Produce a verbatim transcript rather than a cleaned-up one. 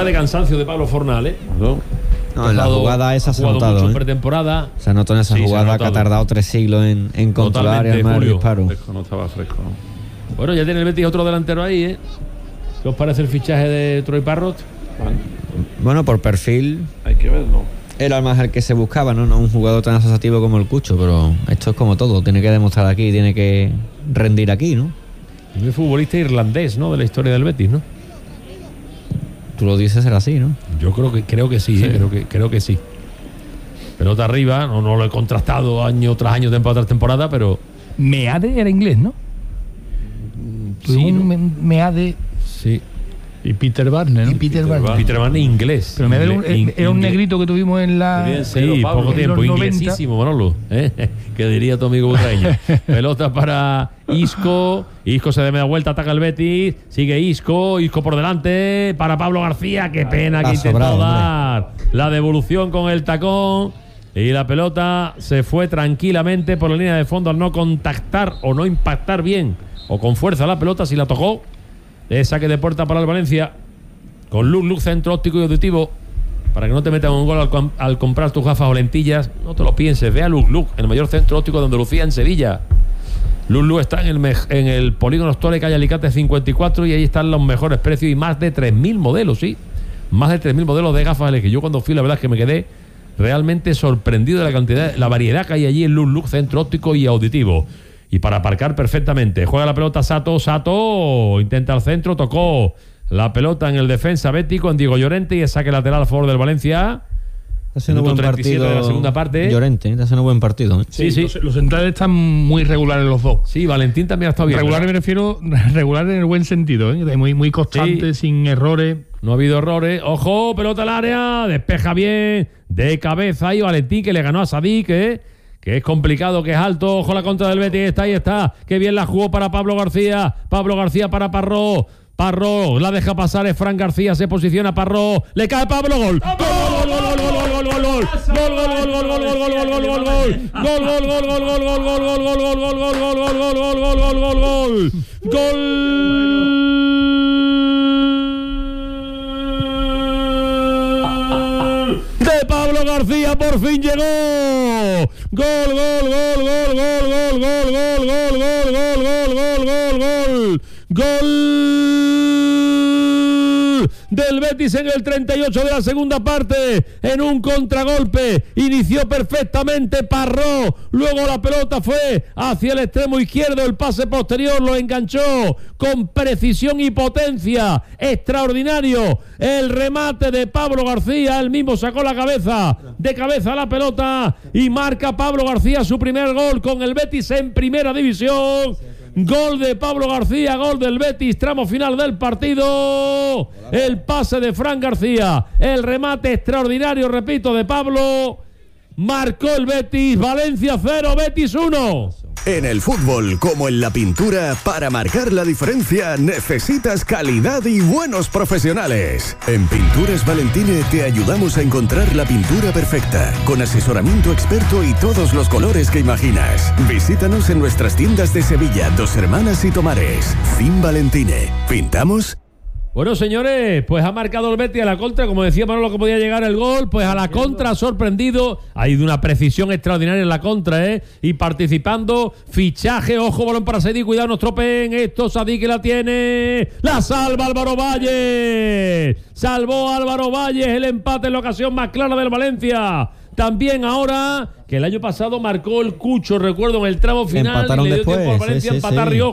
de cansancio de Pablo Fornal, ¿eh? No, no en la jugada esa se ha notado, mucho ¿eh? en pretemporada. Se ha notado en esa sí, jugada que ha tardado tres siglos en, en controlar el mal disparo. Fresco, no estaba fresco. Bueno, ya tiene el Betis otro delantero ahí, ¿eh? ¿Qué os parece el fichaje de Troy Parrott? Bueno, bueno, por perfil hay que verlo. Era más el que se buscaba, ¿no? No un jugador tan asociativo como el Cucho, pero esto es como todo. Tiene que demostrar aquí, tiene que rendir aquí, ¿no? Es el futbolista irlandés, ¿no? De la historia del Betis, ¿no? Tú lo dices, será así, ¿no? Yo creo que creo que sí, sí. ¿eh? creo que creo que sí. Pelota arriba, no, no lo he contrastado año tras año, temporada tras temporada, pero Meade era inglés, ¿no? Sí, un ¿no? me, Meade. Sí. Y Peter Barney, ¿no? Y Peter, Peter Barney. Peter Barney inglés. Pero Meade era un, in, era un negrito que tuvimos en la. Bien, sí, Pablo, poco tiempo, inglesísimo, Manolo. ¿eh? Que diría tu amigo Butraeño. Pelota para Isco. Isco se da media vuelta, ataca el Betis. Sigue Isco. Isco por delante. Para Pablo García. Qué pena que intentó sobrado, dar hombre. La devolución con el tacón. Y la pelota se fue tranquilamente por la línea de fondo al no contactar o no impactar bien o con fuerza la pelota. Si la tocó, es saque de puerta para el Valencia. Con luz, luz, centro óptico y auditivo. Para que no te metan un gol al, al comprar tus gafas o lentillas. No te lo pienses. Ve a Luz Luz, el mayor centro óptico de Andalucía, en Sevilla. Luz Luz está en el, me- en el Polígono Stole, calle Alicante cincuenta y cuatro. Y ahí están los mejores precios y más de tres mil modelos, ¿sí? Más de tres mil modelos de gafas L G. Yo cuando fui, la verdad es que me quedé realmente sorprendido de la cantidad, la variedad que hay allí en Luz Luz, centro óptico y auditivo. Y para aparcar perfectamente. Juega la pelota Sato, Sato. Intenta el centro, tocó la pelota en el defensa bético, en Diego Llorente, y es saque lateral a favor del Valencia. Está haciendo buen partido de la segunda parte. Llorente, está haciendo buen partido, ¿eh? Sí, sí. Los, los centrales están muy regulares los dos. Sí, Valentín también ha estado bien. Regular, ¿verdad? Me refiero regular en el buen sentido, ¿eh? Muy, muy constante, sí. Sin errores. No ha habido errores. Ojo, pelota al área, despeja bien, de cabeza ahí Valentín, que le ganó a Sadik, ¿eh? Que es complicado, que es alto. Ojo la contra del Betis, está ahí está. Qué bien la jugó para Pablo García. Pablo García para Parró. Parró la deja pasar, es Fran García, se posiciona Parró, le cae Pablo, gol. Gol, gol, gol, gol, gol, gol, gol, gol. Gol, gol, gol, gol, gol, gol, gol, gol, gol, gol, gol. Gol, gol, gol, gol, gol, gol, gol, gol, gol, gol, gol, gol, gol, gol, gol, gol, gol, gol, gol, gol. Gol. De Pablo García, por fin llegó. Gol, gol, gol, gol, gol, gol, gol, gol, gol, gol, gol, gol, gol, gol, gol. Gol del Betis en el treinta y ocho de la segunda parte, en un contragolpe. Inició perfectamente Parró, luego la pelota fue hacia el extremo izquierdo, el pase posterior lo enganchó con precisión y potencia. Extraordinario el remate de Pablo García, él mismo sacó la cabeza, de cabeza la pelota, y marca Pablo García su primer gol con el Betis en primera división. Gol de Pablo García, gol del Betis, tramo final del partido. El pase de Fran García, el remate extraordinario, repito, de Pablo. Marcó el Betis, Valencia cero, Betis uno. En el fútbol, como en la pintura, para marcar la diferencia necesitas calidad y buenos profesionales. En Pinturas Valentine te ayudamos a encontrar la pintura perfecta, con asesoramiento experto y todos los colores que imaginas. Visítanos en nuestras tiendas de Sevilla, Dos Hermanas y Tomares. Fin Valentine. ¿Pintamos? Bueno, señores, pues ha marcado el Betis a la contra, como decía Manolo que podía llegar el gol, pues a la contra ha sorprendido, hay de una precisión extraordinaria en la contra, ¿eh? Y participando, fichaje, ojo, balón para Sadik, cuidado, nos tropeen, esto Sadik que la tiene, la salva Álvaro Valles, salvó Álvaro Valles el empate en la ocasión más clara del Valencia. También ahora, que el año pasado marcó el Cucho, recuerdo, en el tramo final. Empataron y le dio después, tiempo al Valencia sí, sí, empatar sí. Rioja.